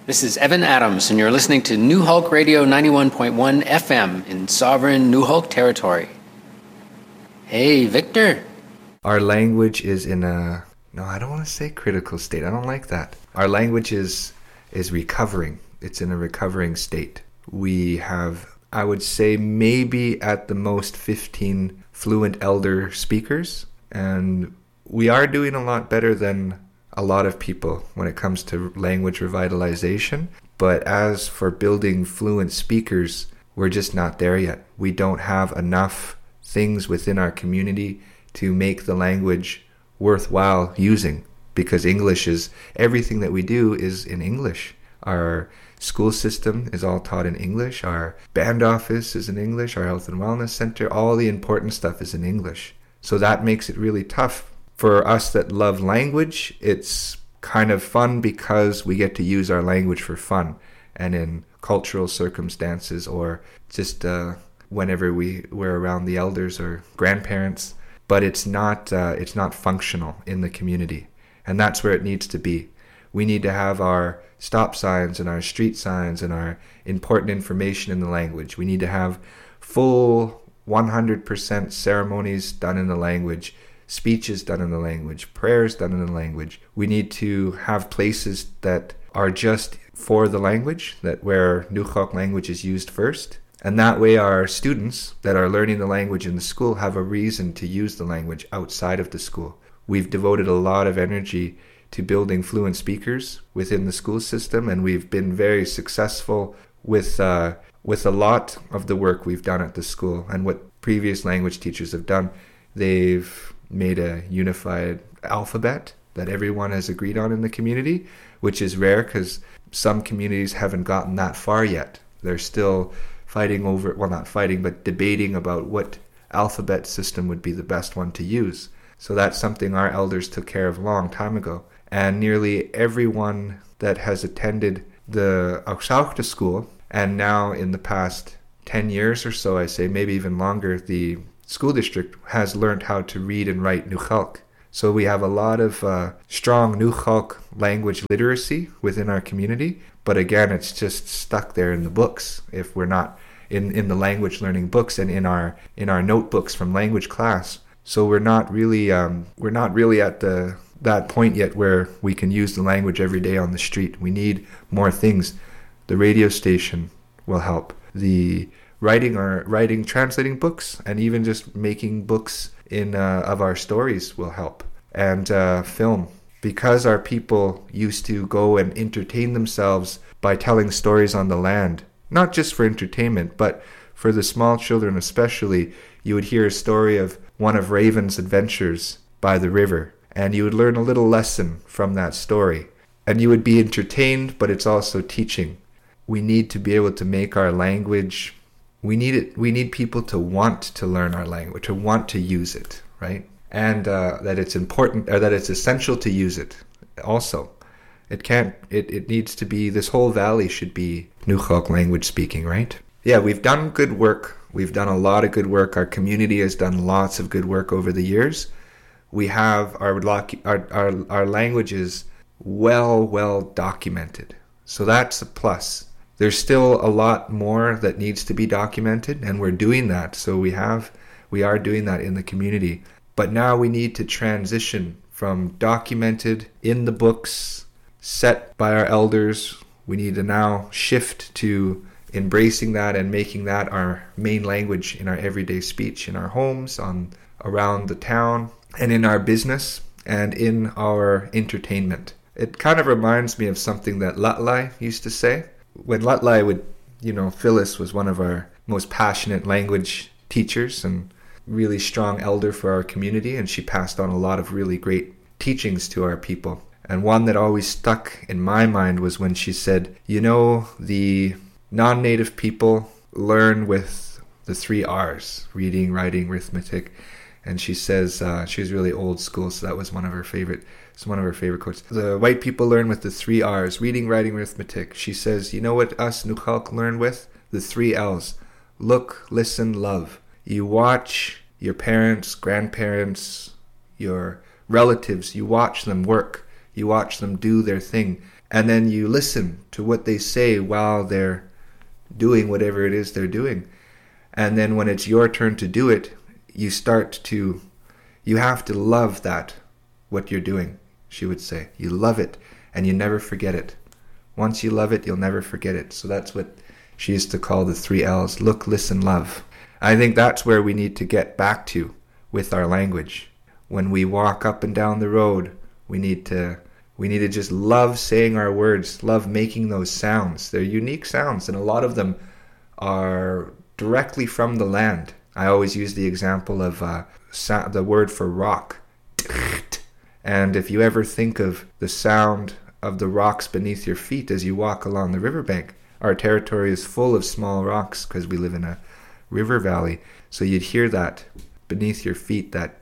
This is Evan Adams, and you're listening to New Hulk Radio 91.1 FM in sovereign New Hulk territory. Hey, Victor. Our language is in a... No, I don't want to say critical state. I don't like that. Our language is recovering. It's in a recovering state. We have, I would say, maybe at the most 15 fluent elder speakers, and we are doing a lot better than a lot of people when it comes to language revitalization. But as for building fluent speakers, we're just not there yet. We don't have enough things within our community to make the language worthwhile using, because English is, everything that we do is in English. Our school system is all taught in English. Our band office is in English. Our health and wellness center, all the important stuff is in English. So that makes it really tough. For us that love language, it's kind of fun because we get to use our language for fun and in cultural circumstances, or just whenever we're around the elders or grandparents. But it's not functional in the community, and that's where it needs to be. We need to have our stop signs and our street signs and our important information in the language. We need to have full 100% ceremonies done in the language, speeches done in the language, prayers done in the language. We need to have places that are just for the language, that where Nukok language is used first. And that way our students that are learning the language in the school have a reason to use the language outside of the school. We've devoted a lot of energy to building fluent speakers within the school system, and we've been very successful with a lot of the work we've done at the school and what previous language teachers have done. They've made a unified alphabet that everyone has agreed on in the community, which is rare because some communities haven't gotten that far yet. They're still fighting over, well, not fighting, but debating about what alphabet system would be the best one to use. So that's something our elders took care of a long time ago. And nearly everyone that has attended the Auxauchte school, and now in the past 10 years or so, I say, maybe even longer, the school district has learned how to read and write Nukhalk. So we have a lot of strong Nukhalk language literacy within our community. But again, it's just stuck there in the books if we're not in the language learning books and in our notebooks from language class. So we're not really at that point yet where we can use the language every day on the street. We need more things. The radio station will help. The writing, translating books, and even just making books of our stories will help. And film. Because our people used to go and entertain themselves by telling stories on the land, not just for entertainment, but for the small children especially, you would hear a story of one of Raven's adventures by the river, and you would learn a little lesson from that story. And you would be entertained, but it's also teaching. We need to be able to make our language, we need people to want to learn our language, to want to use it, right? And that it's important, or that it's essential to use it also. It needs to be, this whole valley should be Nukhalk language speaking, right? Yeah, we've done good work. We've done a lot of good work. Our community has done lots of good work over the years. We have our languages well documented. So that's a plus. There's still a lot more that needs to be documented, and we're doing that. So we are doing that in the community. But now we need to transition from documented in the books, set by our elders. We need to now shift to embracing that and making that our main language in our everyday speech, in our homes, around the town, and in our business, and in our entertainment. It kind of reminds me of something that Latlai used to say. When Latlai Phyllis was one of our most passionate language teachers and really strong elder for our community, and she passed on a lot of really great teachings to our people. And one that always stuck in my mind was when she said, the non-native people learn with the 3 R's, reading, writing, arithmetic. And she says, she was really old school, so that was one of her favorite quotes. The white people learn with the 3 R's, reading, writing, arithmetic. She says, you know what us Nukhalk learn with? The 3 L's, look, listen, love. You watch your parents, grandparents, your relatives, you watch them work, you watch them do their thing, and then you listen to what they say while they're doing whatever it is they're doing. And then when it's your turn to do it, you have to love that, what you're doing, she would say. You love it, and you never forget it. Once you love it, you'll never forget it. So that's what she used to call the 3 L's: look, listen, love. I think that's where we need to get back to with our language. When we walk up and down the road, we need to just love saying our words, love making those sounds. They're unique sounds, and a lot of them are directly from the land. I always use the example of the word for rock. And if you ever think of the sound of the rocks beneath your feet as you walk along the riverbank, our territory is full of small rocks because we live in a river valley. So you'd hear that beneath your feet, that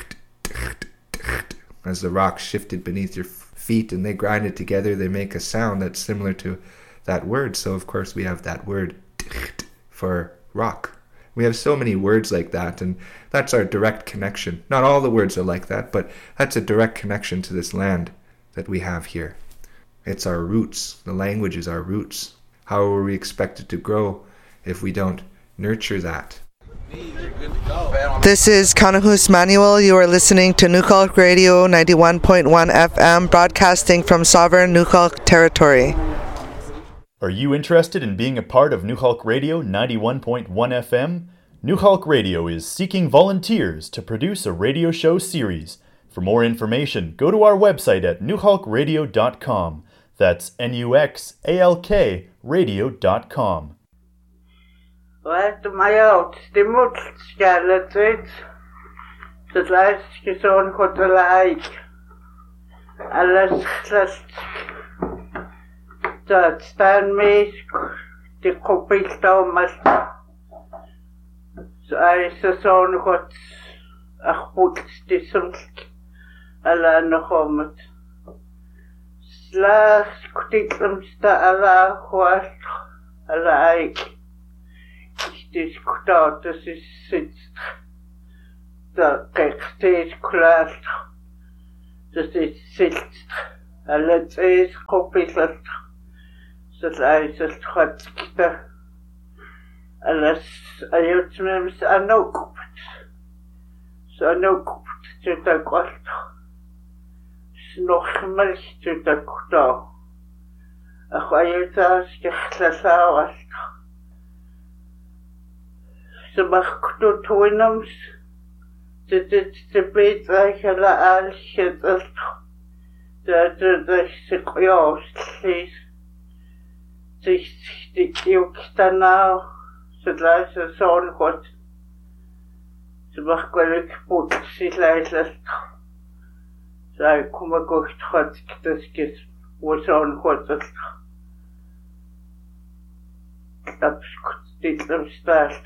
as the rocks shifted beneath your feet and they grind it together, they make a sound that's similar to that word. So of course we have that word for rock. We have so many words like that, and that's our direct connection. Not all the words are like that, but that's a direct connection to this land that we have here. It's our roots. The language is our roots. How are we expected to grow if we don't nurture that? This is Kanahus Manuel. You are listening to Nukhalk Radio 91.1 FM, broadcasting from sovereign Nukhalk territory. Are you interested in being a part of Nukhalk Radio 91.1 FM? Nukhalk Radio is seeking volunteers to produce a radio show series. For more information, go to our website at nukhalkradio.com. That's NUXALK radio.com. Wat my out, die moet skelle dit. Dat lijst gezond goed te lijk. Alles glast. Dat staan mees die kopie stomas. So is het zo'n goed. Ach goed, die soms. Alla nog om het. Slaas kutiklumsta alla goed. Alla eik. Dit kutaat, dat is zit. Dat kijk steeds klaar. Dat is zit. Alles is kopie last. Dat is het goed. Alles ayot mems anokupt. Zo anokupt tot dat kwart. Nog meer tot dat kutaat. Ach ayot als geklasawast. Ze mag kuttoinams. Dit is de beter als je dat. Dat is juist is. Zich die ook daarna. Ze luistert zo'n goed. Ze mag gelukkig goed. Ze luistert. Zij komen goed goed. Dat is hoe zo'n goed is. Dat is goed. Dit is dat.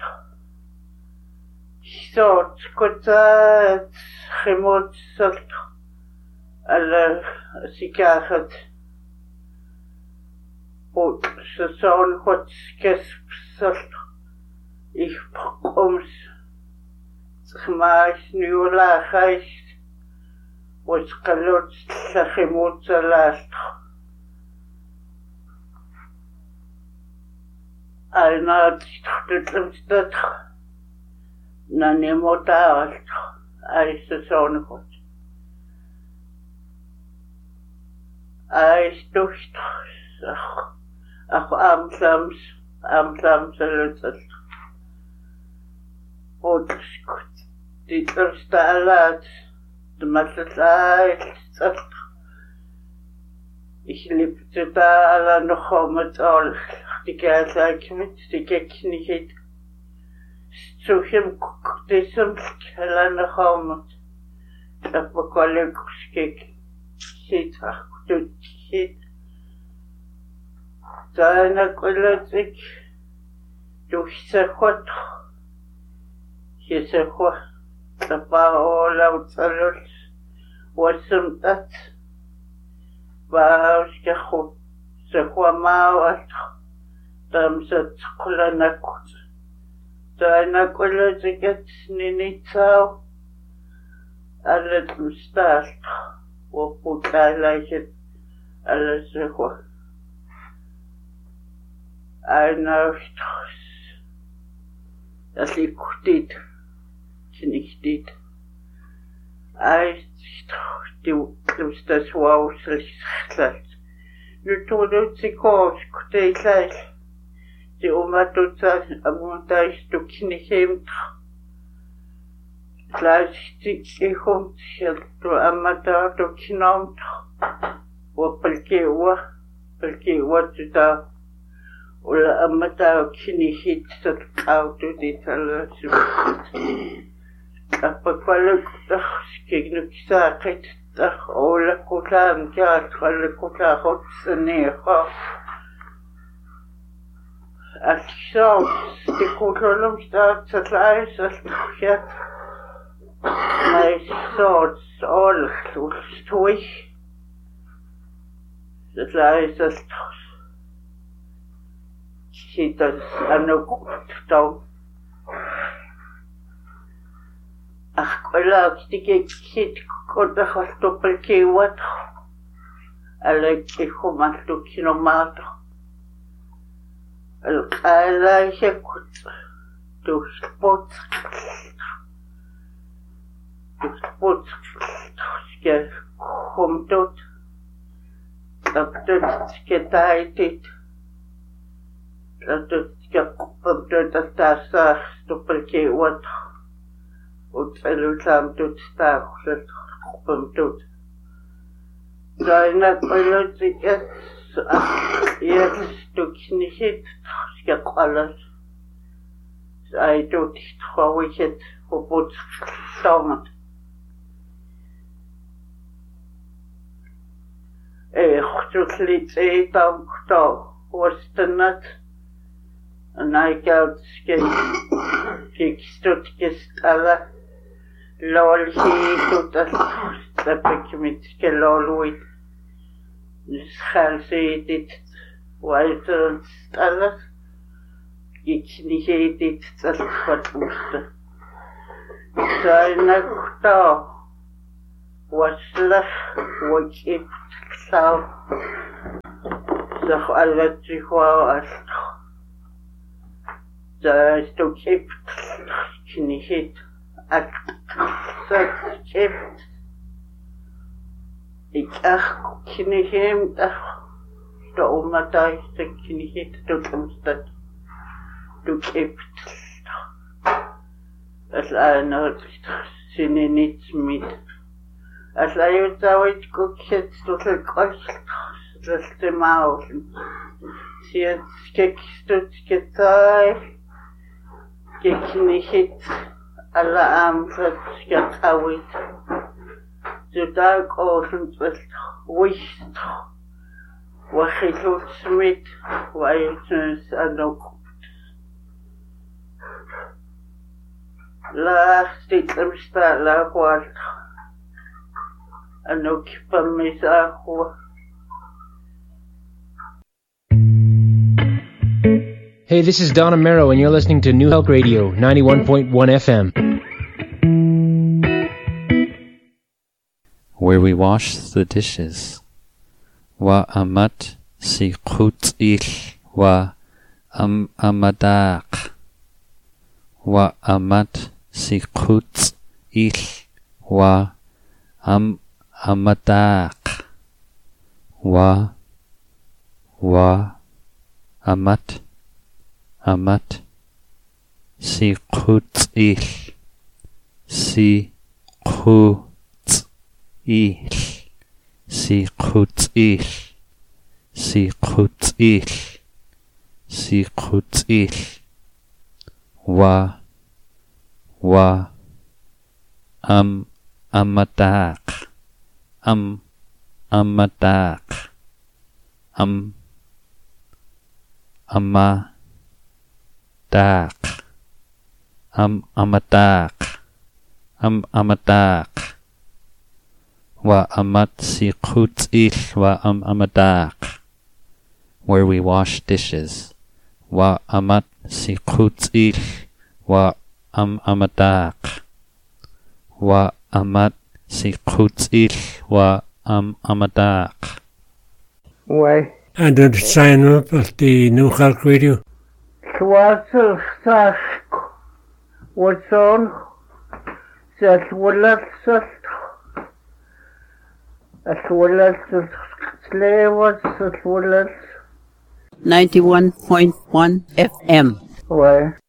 Zo, goed, gemoed zult alle ziekenhuis goed, ze zo'n goed gesp zult ik komst gemaakt nu laag is wat geluid gemoed last al na het na nemotaal is het zo'n goed. Hij is ducht. Ach, amsams lutet. Goed, goed. Dit is de alaat. De maatlaai is ik liep het daar nog om het al. Die kijk ik met, die kijk niet. Zoeken deze kleine gamen. Dat we gelukkig kijk. Zit achter zit. Zijn gelukkig ik. Doe ze goed. Je ze goed. Dat paar oud alles. Wat hem dat. Waar je goed. Ze goed maar. Dan zit kleine goed. Zijn gelukkig het niet zo. Alles bestaat. Wat moet hij lijken. alasaqua ainaartos allikkutiit siniktiit lustaswausallisarlaat nutuluutsikooskuteilail ti umatutsaas amuutaistukkinihimta tlaasitihum tu amataartukkinormta palkiuwa tuta ula amataarukkinihit satqaututitalasu apakvalakutaqskignukisaaqit olakkulaam kaatqallakkulaaqutsaneeqa allisaus tikullulum staatsalaisalluqiat maissoorts ollullustui salaisaltus sitas anukutau aqulaaqtikiksit qutaqaltupalkiuat alakkihumaltukkinormaarto alqaalaisakut tusput ske humtut taptut sketaitit taptut skaqupamtut astaassaar tupalkiuat utsalutaamtut staaqullat qupamtut Zainat oylotikas tuknihit skaqalas aitutit xawikhet huput taumat xutlit tamqta wastanat naikaut kikstut kistala lolhitut tapikmit keloluit nisxalsiitit waitstalas kiknihitit tsalqatmusta sainakta waslah wakiptlaw sakh alatrihua asto zaistukip knihit aksakipt ikkinihim to umatai kinihit tukamstat tukipt aslanot sininit mit aslayutawit kukhet tutlqosh zastemau siet skekstut ketay kinihit ala amsat skawit Zudag Osenfeld, Wicht, Wachilut Smith, Waitens Anokut. La Stitemsta La Walt, Anokipamisahua. Hey, this is Don Amero, and you're listening to New Help Radio, 91.1 FM. Where we wash the dishes. Wa amat sikhutil wa amadaq. Wa amat sikhutil wa amadaq. Wa amat sikhutil sikhutil wa amadaq amadaq amadaq wa amat sikhutil wa amadaq. Where we wash dishes. Wa amat sikhutil wa amadaq. Wa amat sikhutil wa amadaq. Why? And then sign up at the New Hulk Radio. Twazel Sask what's on? That Willet at Willet Slave was at Willet 91.1 FM. Why?